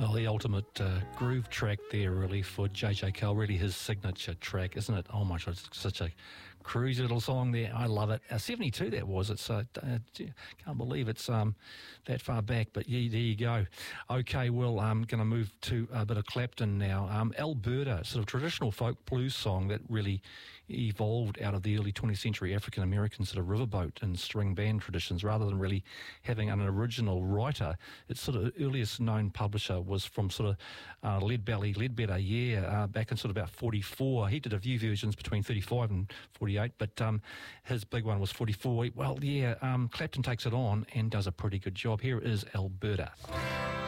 Well, the ultimate groove track there, really, for JJ Cale, really his signature track, isn't it? Oh my God, it's such a cruisy little song there. I love it. 72 that was. It's can't believe it's that far back, but yeah, there you go. Okay, well, I'm going to move to a bit of Clapton now. Alberta, sort of traditional folk blues song that really evolved out of the early 20th century African American sort of riverboat and string band traditions, rather than really having an original writer. Its sort of earliest known publisher was from sort of Ledbetter, back in sort of about 44. He did a few versions between 35 and 48, but his big one was 44. Well, yeah, Clapton takes it on and does a pretty good job. Here is Alberta.